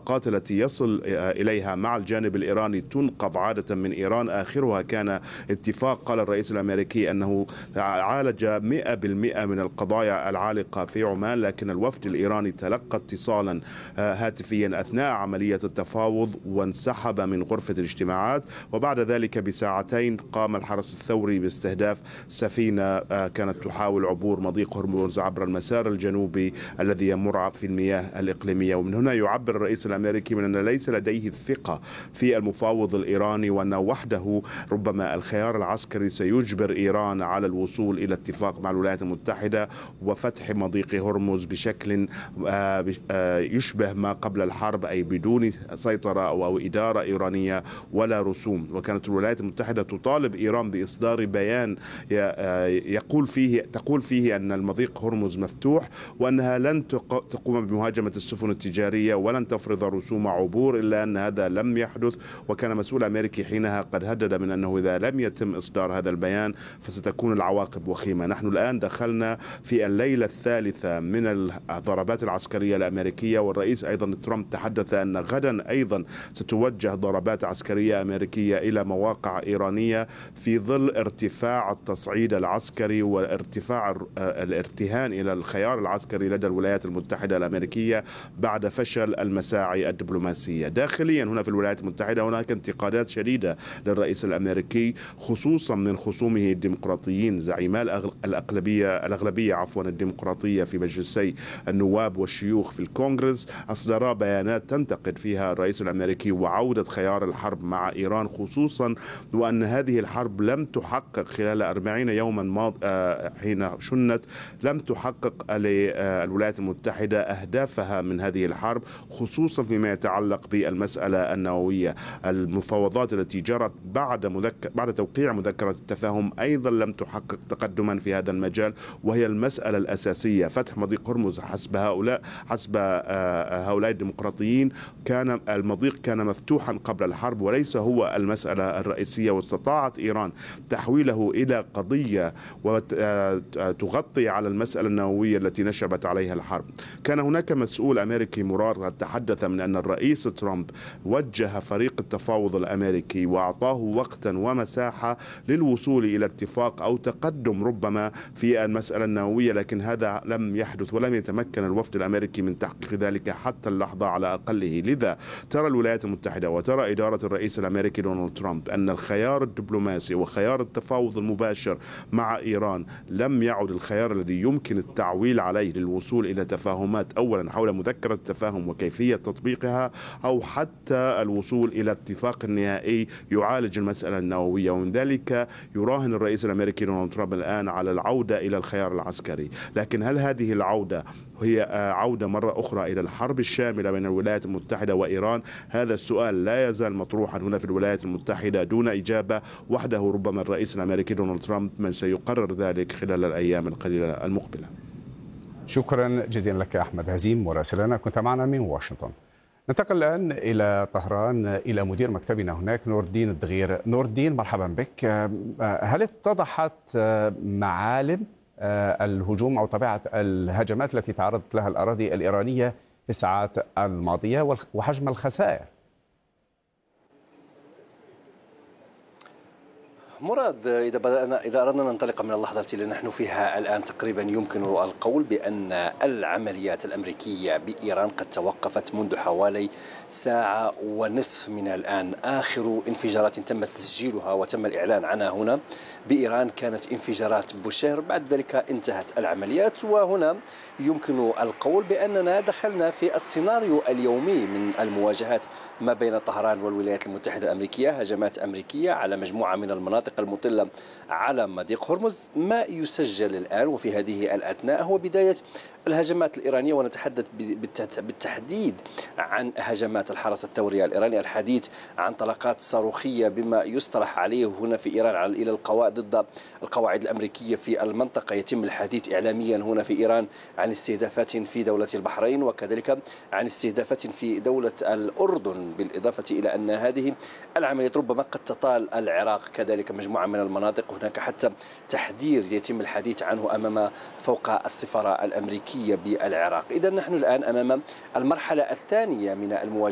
الاتفاقات التي يصل إليها مع الجانب الإيراني تنقض عادة من إيران. آخرها كان اتفاق قال الرئيس الأمريكي أنه عالج 100% من القضايا العالقة في عمان، لكن الوفد الإيراني تلقى اتصالا هاتفيا أثناء عملية التفاوض وانسحب من غرفة الاجتماعات. وبعد ذلك بساعتين قام الحرس الثوري باستهداف سفينة كانت تحاول عبور مضيق هرمز عبر المسار الجنوبي الذي يمر في المياه الإقليمية. ومن هنا يعبر الرئيس الأمريكي من أن ليس لديه الثقة في المفاوض الإيراني، وأنه وحده ربما الخيار العسكري سيجبر إيران على الوصول إلى اتفاق مع الولايات المتحدة وفتح مضيق هرمز بشكل يشبه ما قبل الحرب، أي بدون سيطرة أو إدارة إيرانية ولا رسوم. وكانت الولايات المتحدة تطالب إيران بإصدار بيان تقول فيه أن المضيق هرمز مفتوح، وأنها لن تقوم بمهاجمة السفن التجارية ولن تفرض رسوم عبور، إلا أن هذا لم يحدث. وكان مسؤول أمريكي حينها قد هدد من أنه إذا لم يتم إصدار هذا البيان فستكون العواقب وخيمة. نحن الآن دخلنا في الليلة الثالثة من الضربات العسكرية الأمريكية، والرئيس أيضا ترامب تحدث أن غدا أيضا ستوجه ضربات عسكرية أمريكية إلى مواقع إيرانية في ظل ارتفاع التصعيد العسكري وارتفاع الارتهان إلى الخيار العسكري لدى الولايات المتحدة الأمريكية بعد فشل المساعي الدبلوماسية. داخليا هنا في الولايات المتحدة هناك انتقادات شديدة للرئيس الأمريكي، خصوصا من خصومه الديمقراطيين زعيما الأغلبية الديمقراطية في مجلسي النواب والشيوخ في الكونغرس. أصدرا بيانات تنتقد فيها الرئيس الأمريكي وعودة خيار الحرب مع إيران، خصوصا وأن هذه الحرب لم تحقق خلال 40 يوما حين شنت، لم تحقق للولايات المتحدة أهدافها من هذه الحرب، خصوصا فيما يتعلق بالمسألة النووية. المفاوضات التي جرت بعد توقيع مذكرة التفاهم أيضا لم تحقق تقدما في هذا المجال، وهي المسألة الأساسية فتح مضيق هرمز. حسب هؤلاء الديمقراطيين كان المضيق مفتوحا قبل الحرب وليس هو المسألة الرئيسية، واستطاعت إيران تحويله إلى قضية وتغطي على المسألة النووية التي نشبت عليها الحرب. كان هناك مسؤول أمريكي مرار تحدث من أن الرئيس ترامب وجه فريق التفاوض الأمريكي وأعطاه وقتا ومساحة للوصول إلى اتفاق أو تقدم ربما في المسألة النووية، لكن هذا لم يحدث ولم يتمكن الوفد الأمريكي من تحقيق ذلك حتى اللحظة على أقله. لذا ترى الولايات المتحدة وترى إدارة الرئيس الأمريكي دونالد ترامب أن الخيار الدبلوماسي وخيار التفاوض المباشر مع إيران لم يعد الخيار الذي يمكن التعويل عليه للوصول إلى تفاهمات، أولا حول مذكرة التفاهم وكيفية تطبيقها، أو حتى الوصول إلى اتفاق نهائي يعالج المسألة النووية. ومن ذلك يراهن الرئيس الأمريكي دونالد ترامب الآن على العودة إلى الخيار العسكري. لكن هل هذه العودة هي عودة مرة أخرى إلى الحرب الشاملة بين الولايات المتحدة وإيران؟ هذا السؤال لا يزال مطروحا هنا في الولايات المتحدة دون إجابة. وحده ربما الرئيس الأمريكي دونالد ترامب من سيقرر ذلك خلال الأيام القليلة المقبلة. شكرا جزيلا لك أحمد هزيم مراسلنا، كنت معنا من واشنطن. ننتقل الآن إلى طهران إلى مدير مكتبنا هناك نور الدين الدغير. نور الدين مرحبا بك. هل اتضحت معالم الهجوم أو طبيعة الهجمات التي تعرضت لها الأراضي الإيرانية في الساعات الماضية وحجم الخسائر؟ مراد، إذا أردنا ننطلق من اللحظة التي نحن فيها الآن تقريبا يمكن القول بأن العمليات الأمريكية بإيران قد توقفت منذ حوالي ساعة ونصف من الآن. آخر انفجارات تم تسجيلها وتم الإعلان عنها هنا بإيران كانت انفجارات بوشير، بعد ذلك انتهت العمليات. وهنا يمكن القول بأننا دخلنا في السيناريو اليومي من المواجهات ما بين طهران والولايات المتحدة الأمريكية، هجمات أمريكية على مجموعة من المناطق المطلة على مضيق هرمز. ما يسجل الآن وفي هذه الأثناء هو بداية الهجمات الإيرانية، ونتحدث بالتحديد عن هجمات الحرس الثوري الإيراني، الحديث عن طلقات صاروخية بما يصطلح عليه هنا في إيران إلى القواعد ضد القواعد الأمريكية في المنطقة. يتم الحديث إعلاميا هنا في إيران عن استهدافات في دولة البحرين وكذلك عن استهدافات في دولة الأردن، بالإضافة إلى أن هذه العمليات ربما قد تطال العراق كذلك مجموعة من المناطق. هناك حتى تحذير يتم الحديث عنه أمام فوق السفارة الأمريكية بالعراق. إذا نحن الآن أمام المرحلة الثانية من المواجهة